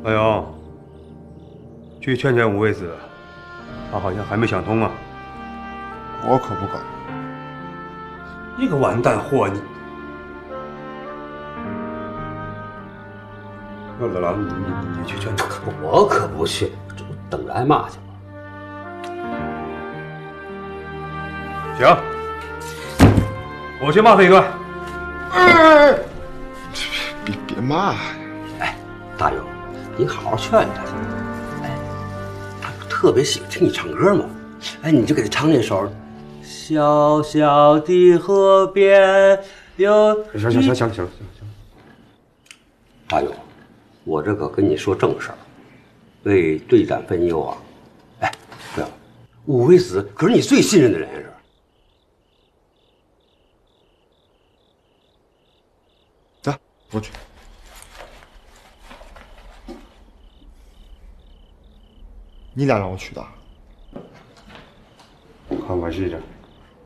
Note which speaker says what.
Speaker 1: 老杨，去劝劝五味子，他好像还没想通啊。
Speaker 2: 我可不敢。
Speaker 1: 你个完蛋货，你！那老狼，你去劝他。
Speaker 3: 我可不去，这不等着挨骂去吗？
Speaker 1: 行，我去骂他一顿。
Speaker 2: 别骂呀！
Speaker 3: 哎，大勇，你好好劝他。哎，他不特别喜欢听你唱歌吗？哎，你就给他唱那首《小小的河边有》。
Speaker 1: 行，
Speaker 3: 大勇，我这可跟你说正事儿，为对战分忧啊。哎，不要，武威子可是你最信任的人是。
Speaker 2: 走，我去。你俩让我去的？
Speaker 1: 看看是这。